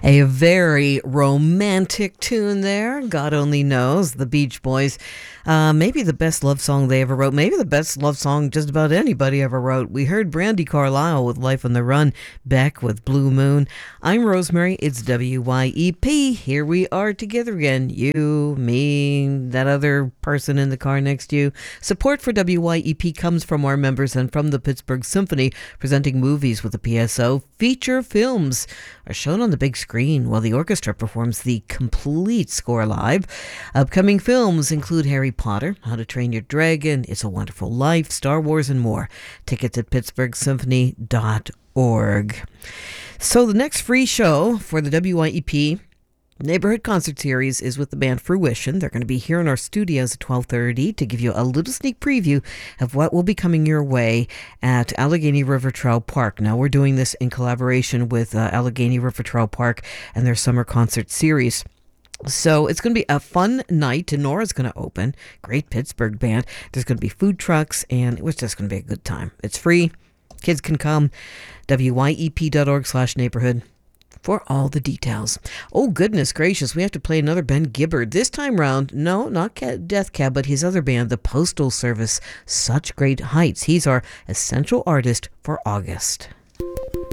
A very romantic tune there. God only knows. The Beach Boys. Maybe the best love song they ever wrote. Maybe the best love song just about anybody ever wrote. We heard Brandy Carlisle with Life on the Run, Beck with Blue Moon. I'm Rosemary. It's WYEP. Here we are together again. You, me, that other person in the car next to you. Support for WYEP comes from our members and from the Pittsburgh Symphony, presenting movies with the PSO. Feature films are shown on the big screen while the orchestra performs the complete score live. Upcoming films include Harry Potter, How to Train Your Dragon, It's a Wonderful Life, Star Wars, and more. Tickets at pittsburghsymphony.org. So the next free show for the WYEP Neighborhood Concert Series is with the band Fruition. They're going to be here in our studios at 12:30 to give you a little sneak preview of what will be coming your way at Allegheny River Trail Park. Now, we're doing this in collaboration with Allegheny River Trail Park and their summer concert series. So it's going to be a fun night. Nora's going to open. Great Pittsburgh band. There's going to be food trucks, and it was just going to be a good time. It's free. Kids can come. WYEP.org/neighborhood for all the details. Oh, goodness gracious. We have to play another Ben Gibbard. This time round, no, not Death Cab, but his other band, the Postal Service. Such Great Heights. He's our essential artist for August.